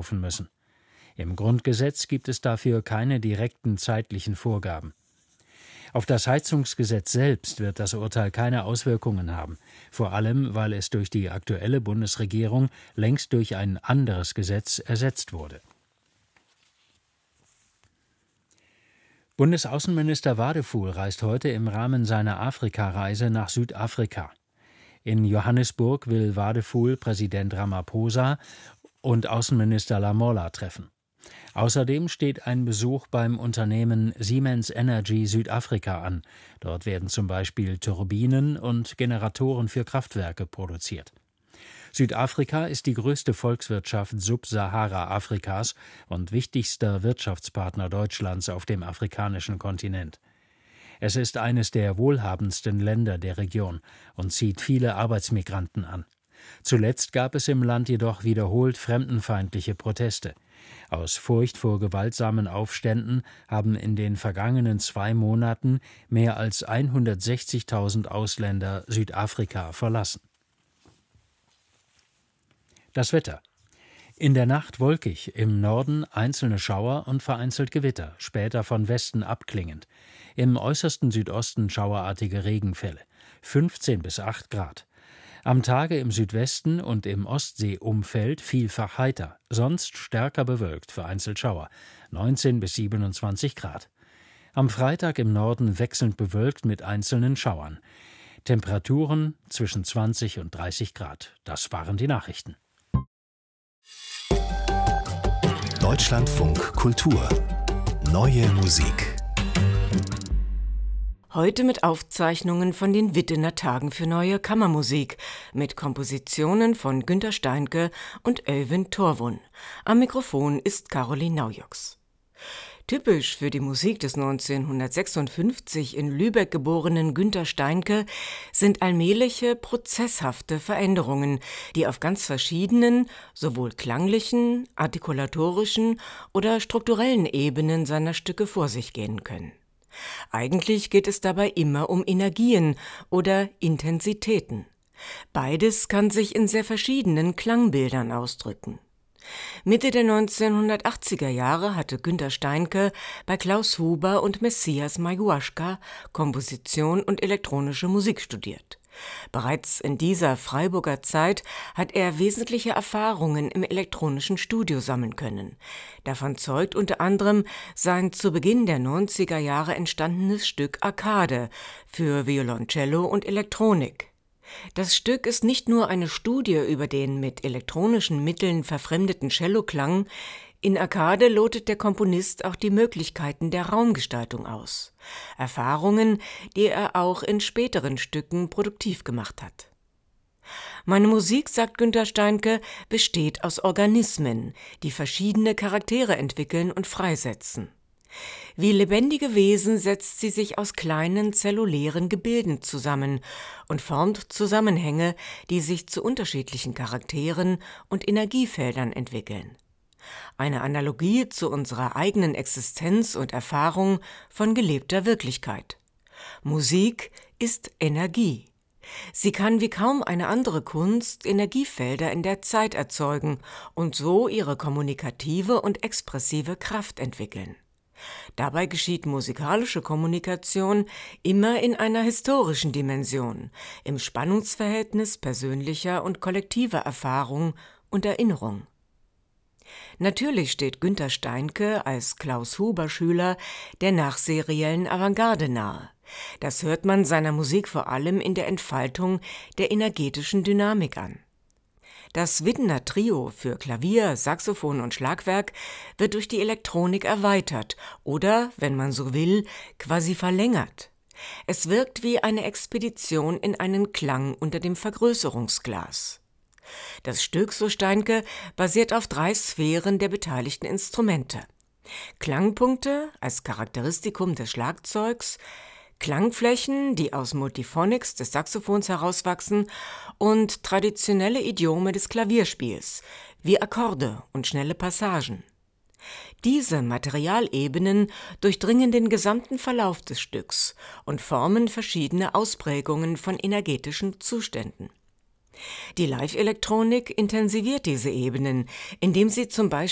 laufen müssen. Im Grundgesetz gibt es dafür keine direkten zeitlichen Vorgaben. Auf das Heizungsgesetz selbst wird das Urteil keine Auswirkungen haben, vor allem weil es durch die aktuelle Bundesregierung längst durch ein anderes Gesetz ersetzt wurde. Bundesaußenminister Wadefuhl reist heute im Rahmen seiner Afrikareise nach Südafrika. In Johannesburg will Wadefuhl Präsident Ramaphosa und Außenminister Lamola treffen. Außerdem steht ein Besuch beim Unternehmen Siemens Energy Südafrika an. Dort werden zum Beispiel Turbinen und Generatoren für Kraftwerke produziert. Südafrika ist die größte Volkswirtschaft Subsahara-Afrikas und wichtigster Wirtschaftspartner Deutschlands auf dem afrikanischen Kontinent. Es ist eines der wohlhabendsten Länder der Region und zieht viele Arbeitsmigranten an. Zuletzt gab es im Land jedoch wiederholt fremdenfeindliche Proteste. Aus Furcht vor gewaltsamen Aufständen haben in den vergangenen 2 Monaten mehr als 160.000 Ausländer Südafrika verlassen. Das Wetter. In der Nacht wolkig, im Norden einzelne Schauer und vereinzelt Gewitter, später von Westen abklingend. Im äußersten Südosten schauerartige Regenfälle, 15 bis 8 Grad. Am Tage im Südwesten und im Ostseeumfeld vielfach heiter, sonst stärker bewölkt, vereinzelt Schauer, 19 bis 27 Grad. Am Freitag im Norden wechselnd bewölkt mit einzelnen Schauern. Temperaturen zwischen 20 und 30 Grad. Das waren die Nachrichten. Deutschlandfunk Kultur. Neue Musik. Heute mit Aufzeichnungen von den Wittener Tagen für neue Kammermusik, mit Kompositionen von Günter Steinke und Øyvind Torvund. Am Mikrofon ist Caroline Naujoks. Typisch für die Musik des 1956 in Lübeck geborenen Günter Steinke sind allmähliche, prozesshafte Veränderungen, die auf ganz verschiedenen, sowohl klanglichen, artikulatorischen oder strukturellen Ebenen seiner Stücke vor sich gehen können. Eigentlich geht es dabei immer um Energien oder Intensitäten. Beides kann sich in sehr verschiedenen Klangbildern ausdrücken. Mitte der 1980er Jahre hatte Günter Steinke bei Klaus Huber und Messias Maiguaschka Komposition und elektronische Musik studiert. Bereits in dieser Freiburger Zeit hat er wesentliche Erfahrungen im elektronischen Studio sammeln können. Davon zeugt unter anderem sein zu Beginn der 90er Jahre entstandenes Stück Arkade für Violoncello und Elektronik. Das Stück ist nicht nur eine Studie über den mit elektronischen Mitteln verfremdeten Celloklang. In Arkade lotet der Komponist auch die Möglichkeiten der Raumgestaltung aus. Erfahrungen, die er auch in späteren Stücken produktiv gemacht hat. Meine Musik, sagt Günter Steinke, besteht aus Organismen, die verschiedene Charaktere entwickeln und freisetzen. Wie lebendige Wesen setzt sie sich aus kleinen zellulären Gebilden zusammen und formt Zusammenhänge, die sich zu unterschiedlichen Charakteren und Energiefeldern entwickeln. Eine Analogie zu unserer eigenen Existenz und Erfahrung von gelebter Wirklichkeit. Musik ist Energie. Sie kann wie kaum eine andere Kunst Energiefelder in der Zeit erzeugen und so ihre kommunikative und expressive Kraft entwickeln. Dabei geschieht musikalische Kommunikation immer in einer historischen Dimension, im Spannungsverhältnis persönlicher und kollektiver Erfahrung und Erinnerung. Natürlich steht Günter Steinke als Klaus-Huber-Schüler der nachseriellen Avantgarde nahe. Das hört man seiner Musik vor allem in der Entfaltung der energetischen Dynamik an. Das Wittener Trio für Klavier, Saxophon und Schlagwerk wird durch die Elektronik erweitert oder, wenn man so will, quasi verlängert. Es wirkt wie eine Expedition in einen Klang unter dem Vergrößerungsglas. Das Stück, so Steinke, basiert auf 3 Sphären der beteiligten Instrumente. Klangpunkte als Charakteristikum des Schlagzeugs, Klangflächen, die aus Multiphonics des Saxophons herauswachsen, und traditionelle Idiome des Klavierspiels, wie Akkorde und schnelle Passagen. Diese Materialebenen durchdringen den gesamten Verlauf des Stücks und formen verschiedene Ausprägungen von energetischen Zuständen. Die Live-Elektronik intensiviert diese Ebenen, indem sie zum Beispiel